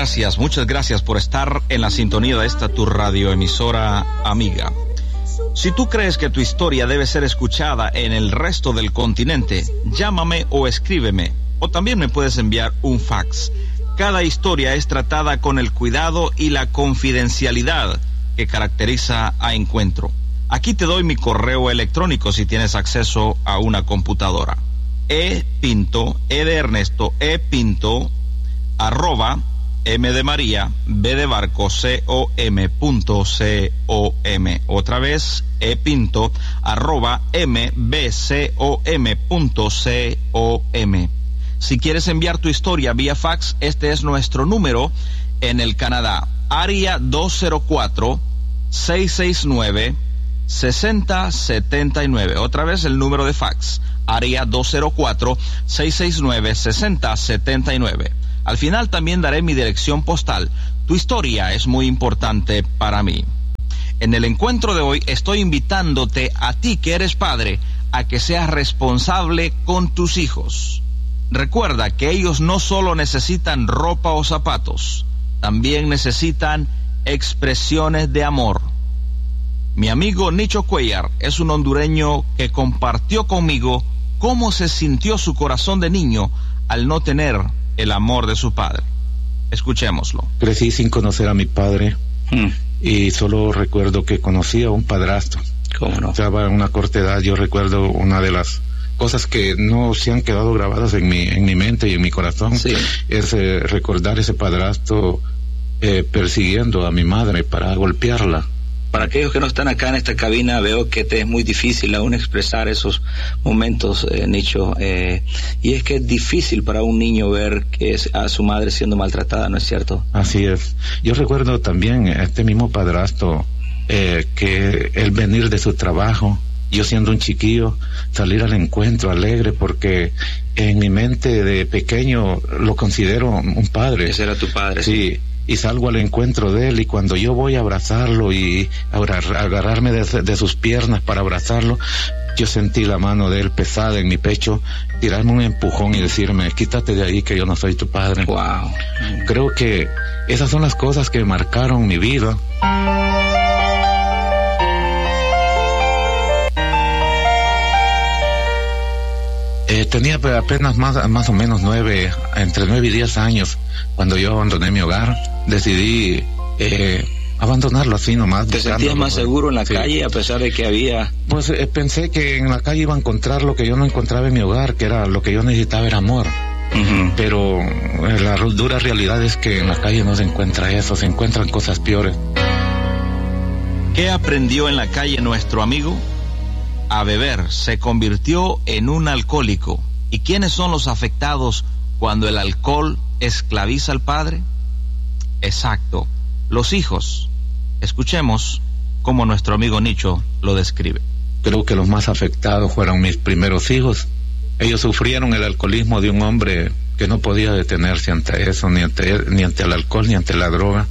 muchas gracias por estar en la sintonía de esta tu radioemisora amiga. Si tú crees que tu historia debe ser escuchada en el resto del continente, llámame o escríbeme, o también me puedes enviar un fax. Cada historia es tratada con el cuidado y la confidencialidad que caracteriza a Encuentro. Aquí te doy mi correo electrónico si tienes acceso a una computadora. epinto, E de Ernesto, epinto, @ M de María, B de Barco, com.com. Otra vez, epinto, @ mbcom.com. Si quieres enviar tu historia vía fax, este es nuestro número en el Canadá. Área 204-669-6079. Otra vez el número de fax. Área 204-669-6079. Al final también daré mi dirección postal. Tu historia es muy importante para mí. En el encuentro de hoy estoy invitándote a ti que eres padre a que seas responsable con tus hijos. Recuerda que ellos no solo necesitan ropa o zapatos, también necesitan expresiones de amor. Mi amigo Nicho Cuellar es un hondureño que compartió conmigo cómo se sintió su corazón de niño al no tener el amor de su padre. Escuchémoslo. Crecí sin conocer a mi padre y solo recuerdo que conocí a un padrastro. ¿Cómo no? Estaba en una corta edad. Yo recuerdo una de las cosas que no se han quedado grabadas en mi mente y en mi corazón, sí, es recordar ese padrastro persiguiendo a mi madre para golpearla. Para aquellos que no están acá en esta cabina, veo que te es muy difícil aún expresar esos momentos, Nicho, y es que es difícil para un niño ver que es a su madre siendo maltratada, ¿no es cierto? Así es. Yo recuerdo también este mismo padrastro, que el venir de su trabajo, yo siendo un chiquillo, salir al encuentro alegre, porque en mi mente de pequeño lo considero un padre. Ese era tu padre. Sí. Y salgo al encuentro de él, y cuando yo voy a abrazarlo y agarrarme de sus piernas para abrazarlo, yo sentí la mano de él pesada en mi pecho, tirarme un empujón y decirme: quítate de ahí, que yo no soy tu padre. Wow. Creo que esas son las cosas que marcaron mi vida. Tenía apenas más o menos entre 9 y 10 años cuando yo abandoné mi hogar. Decidí abandonarlo así nomás. ¿Te sentías más seguro en la calle a pesar de que había...? Pues pensé que en la calle iba a encontrar lo que yo no encontraba en mi hogar, que era lo que yo necesitaba, era amor. Pero la dura realidad es que en la calle no se encuentra eso, se encuentran cosas peores. ¿Qué aprendió en la calle nuestro amigo? A beber. Se convirtió en un alcohólico. ¿Y quiénes son los afectados cuando el alcohol esclaviza al padre? Exacto, los hijos. Escuchemos cómo nuestro amigo Nicho lo describe. Creo que los más afectados fueron mis primeros hijos. Ellos sufrieron el alcoholismo de un hombre que no podía detenerse ante eso, ni ante el alcohol, ni ante la droga.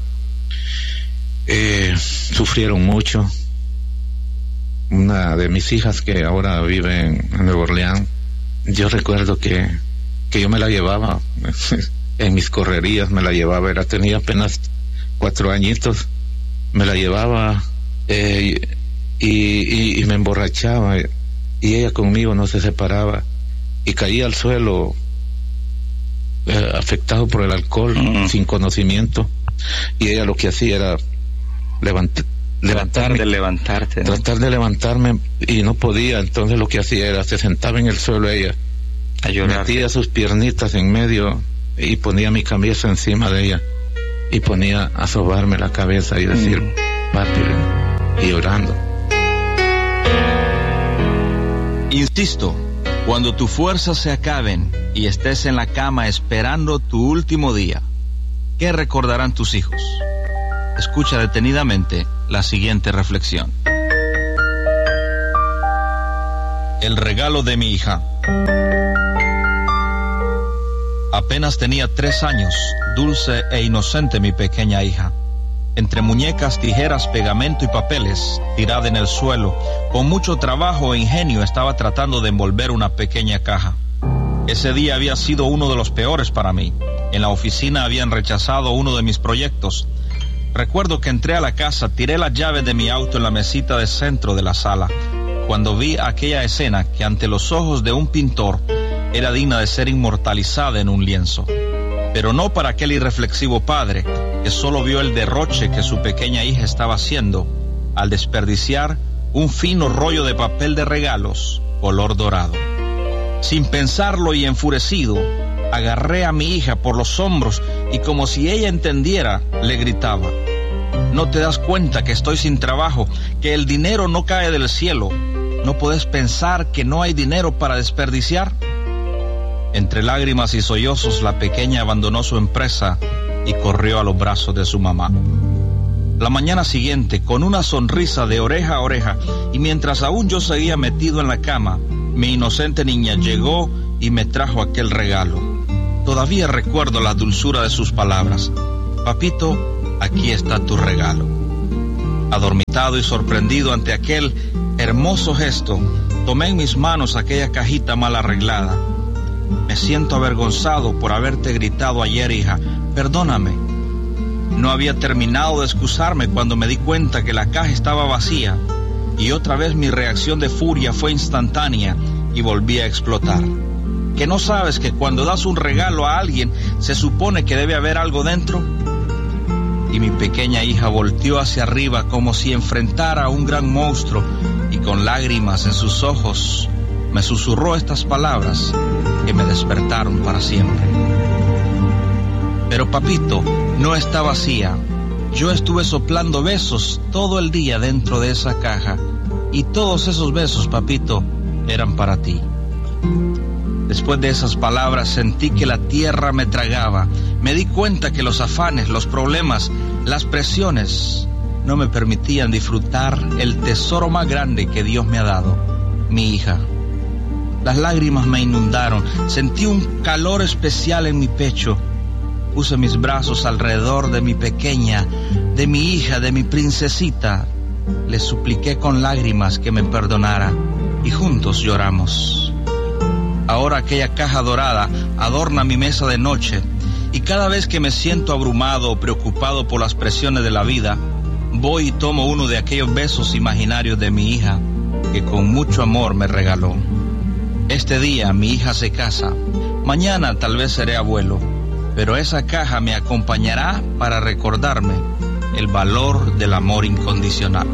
Sufrieron mucho. Una de mis hijas, que ahora vive en Nueva Orleans, yo recuerdo que yo me la llevaba en mis correrías, tenía apenas 4 añitos, me la llevaba y me emborrachaba, y ella conmigo no se separaba, y caía al suelo afectado por el alcohol, sin conocimiento, y ella lo que hacía era tratar de levantarme, y no podía. Entonces lo que hacía era, se sentaba en el suelo ella, a llorar, metía sus piernitas en medio y ponía mi cabeza encima de ella, y ponía a sobarme la cabeza y decir papi, y llorando. Insisto, cuando tus fuerzas se acaben y estés en la cama esperando tu último día, ¿qué recordarán tus hijos? Escucha detenidamente la siguiente reflexión. El regalo de mi hija. Apenas tenía 3 años, dulce e inocente mi pequeña hija. Entre muñecas, tijeras, pegamento y papeles, tirada en el suelo, con mucho trabajo e ingenio estaba tratando de envolver una pequeña caja. Ese día había sido uno de los peores para mí. En la oficina habían rechazado uno de mis proyectos. Recuerdo que entré a la casa, tiré las llaves de mi auto en la mesita de centro de la sala, cuando vi aquella escena que ante los ojos de un pintor era digna de ser inmortalizada en un lienzo. Pero no para aquel irreflexivo padre que solo vio el derroche que su pequeña hija estaba haciendo al desperdiciar un fino rollo de papel de regalos color dorado. Sin pensarlo y enfurecido, agarré a mi hija por los hombros y como si ella entendiera, le gritaba: ¿no te das cuenta que estoy sin trabajo, que el dinero no cae del cielo? ¿No puedes pensar que no hay dinero para desperdiciar? Entre lágrimas y sollozos, la pequeña abandonó su empresa y corrió a los brazos de su mamá. La mañana siguiente, con una sonrisa de oreja a oreja, y mientras aún yo seguía metido en la cama, mi inocente niña llegó y me trajo aquel regalo. Todavía recuerdo la dulzura de sus palabras: papito, aquí está tu regalo. Adormitado y sorprendido ante aquel hermoso gesto, tomé en mis manos aquella cajita mal arreglada. Me siento avergonzado por haberte gritado ayer, hija. Perdóname. No había terminado de excusarme cuando me di cuenta que la caja estaba vacía, y otra vez mi reacción de furia fue instantánea y volví a explotar. ¿Que no sabes que cuando das un regalo a alguien se supone que debe haber algo dentro? Y mi pequeña hija volteó hacia arriba como si enfrentara a un gran monstruo, y con lágrimas en sus ojos me susurró estas palabras que me despertaron para siempre. Pero papito, no está vacía. Yo estuve soplando besos todo el día dentro de esa caja, y todos esos besos, papito, eran para ti. Después de esas palabras sentí que la tierra me tragaba. Me di cuenta que los afanes, los problemas, las presiones no me permitían disfrutar el tesoro más grande que Dios me ha dado, mi hija. Las lágrimas me inundaron, sentí un calor especial en mi pecho. Puse mis brazos alrededor de mi pequeña, de mi hija, de mi princesita. Le supliqué con lágrimas que me perdonara y juntos lloramos. Ahora aquella caja dorada adorna mi mesa de noche, y cada vez que me siento abrumado o preocupado por las presiones de la vida, voy y tomo uno de aquellos besos imaginarios de mi hija que con mucho amor me regaló. Este día mi hija se casa, mañana tal vez seré abuelo, pero esa caja me acompañará para recordarme el valor del amor incondicional.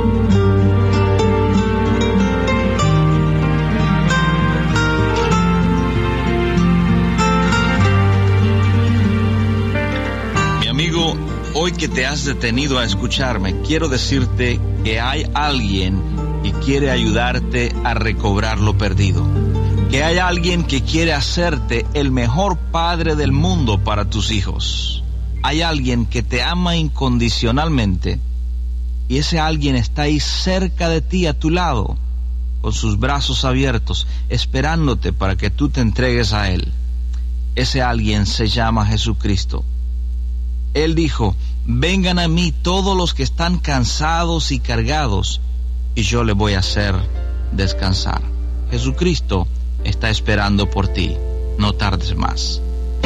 Mi amigo, hoy que te has detenido a escucharme, quiero decirte que hay alguien que quiere ayudarte a recobrar lo perdido. Que hay alguien que quiere hacerte el mejor padre del mundo para tus hijos. Hay alguien que te ama incondicionalmente, y ese alguien está ahí cerca de ti, a tu lado, con sus brazos abiertos, esperándote para que tú te entregues a Él. Ese alguien se llama Jesucristo. Él dijo: vengan a mí todos los que están cansados y cargados, y yo les voy a hacer descansar. Jesucristo está esperando por ti. No tardes más.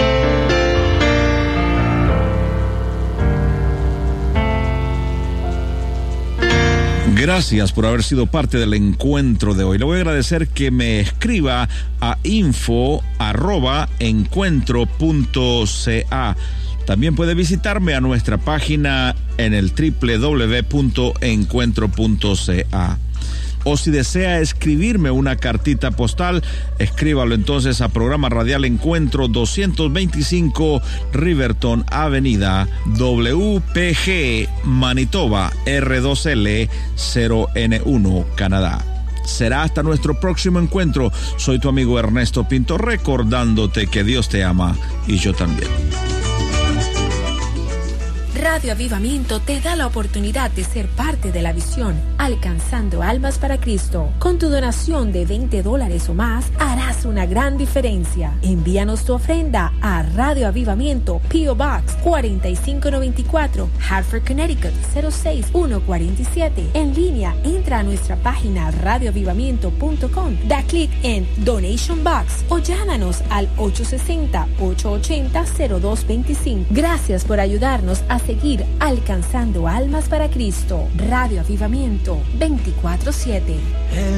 Gracias por haber sido parte del encuentro de hoy. Le voy a agradecer que me escriba a info@encuentro.ca. También puede visitarme a nuestra página en el www.encuentro.ca. O si desea escribirme una cartita postal, escríbalo entonces a Programa Radial Encuentro, 225 Riverton Avenida, WPG, Manitoba, R2L 0N1, Canadá. Será hasta nuestro próximo encuentro. Soy tu amigo Ernesto Pinto, recordándote que Dios te ama y yo también. Radio Avivamiento te da la oportunidad de ser parte de la visión, alcanzando almas para Cristo. Con tu donación de $20 o más, harás una gran diferencia. Envíanos tu ofrenda a Radio Avivamiento, P.O. Box 4594, Hartford, Connecticut 06147. En línea, entra a nuestra página radioavivamiento.com, da clic en Donation Box o llámanos al 860-880-0225. Gracias por ayudarnos a seguir alcanzando almas para Cristo. Radio Avivamiento 24/7.